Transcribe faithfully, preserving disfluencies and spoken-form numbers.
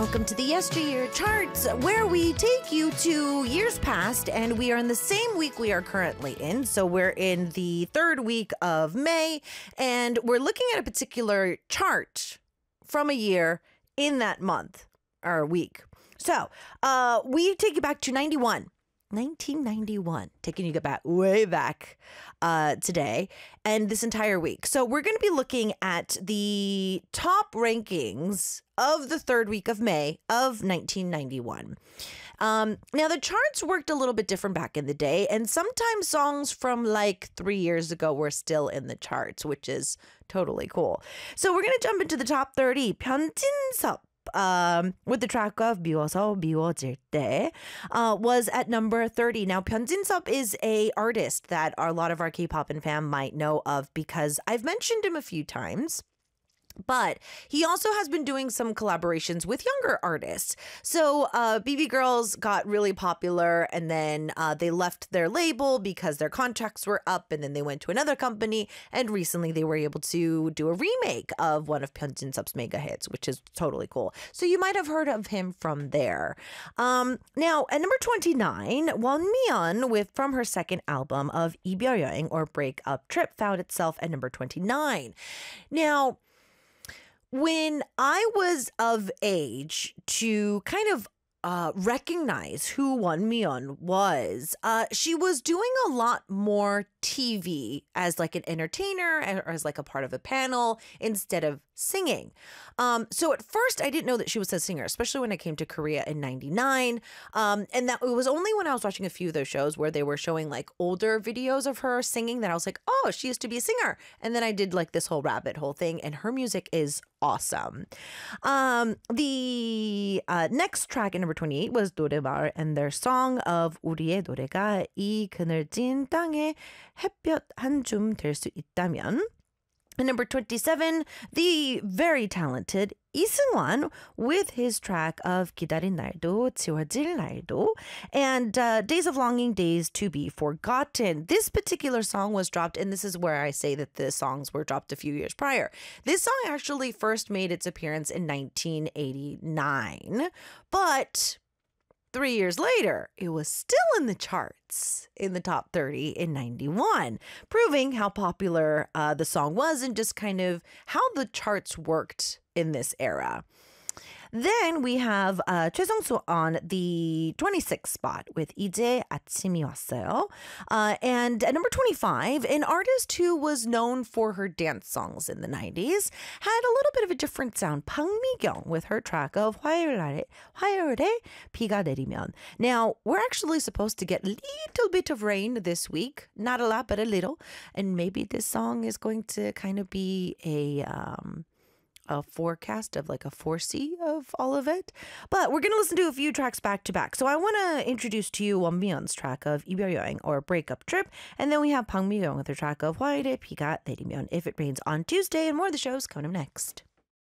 welcome to the Yesteryear Charts, where we take you to years past, and we are in the same week we are currently in. So we're in the third week of May, and we're looking at a particular chart from a year in that month or week. So uh, we take you back to ninety-one. nineteen ninety-one, taking you back way back uh, today and this entire week. So we're going to be looking at the top rankings of the third week of May of nineteen ninety-one. Um, now, the charts worked a little bit different back in the day, and sometimes songs from like three years ago were still in the charts, which is totally cool. So we're going to jump into the top thirty. 변진섭. Um, with the track of 미워서 미워질 때 uh, was at number thirty. Now, 변진섭 is a artist that a lot of our K-pop and fam might know of because I've mentioned him a few times. But he also has been doing some collaborations with younger artists. So uh, B B Girls got really popular, and then uh, they left their label because their contracts were up, and then they went to another company. And recently they were able to do a remake of one of 변진섭's mega hits, which is totally cool. So you might have heard of him from there. Um, now, at number twenty-nine, 원미연 with from her second album of 이별 여행 or Breakup Trip found itself at number twenty-nine. Now, when I was of age to kind of uh, recognize who 원미연 was, uh, she was doing a lot more T V as like an entertainer or as like a part of a panel instead of singing. Um, so at first I didn't know that she was a singer, especially when I came to Korea in ninety-nine. Um, and that it was only when I was watching a few of those shows where they were showing like older videos of her singing that I was like, oh, she used to be a singer. And then I did like this whole rabbit hole thing, and her music is awesome. Um, the uh, next track in number twenty-eight was 노래마을 and their song of 우리의 노래가 이 그늘진 땅에 햇볕 한 줌 될 수 있다면. And number twenty-seven, the very talented Lee Seung-wan with his track of 기다린 날도 지워질 날도 and uh, Days of Longing, Days to be Forgotten. This particular song was dropped, and this is where I say that the songs were dropped a few years prior. This song actually first made its appearance in nineteen eighty-nine, but three years later, it was still in the charts in the top thirty in ninety-one, proving how popular uh, the song was and just kind of how the charts worked in this era. Then we have uh, 최성수 on the twenty-sixth spot with 이제 아침이 왔어요. Uh, and at number twenty-five, an artist who was known for her dance songs in the nineties, had a little bit of a different sound. 박미경 with her track of 화요일에, 화요일에 비가 내리면. Now, we're actually supposed to get a little bit of rain this week. Not a lot, but a little. And maybe this song is going to kind of be a... Um, a forecast of like a foresee of all of it. But we're going to listen to a few tracks back to back. So I want to introduce to you 원미연's track of 이별 여행 or Breakup Trip. And then we have 박미경 with her track of 화요일에 비가 내리면, If It Rains on Tuesday. And more of the shows coming up next.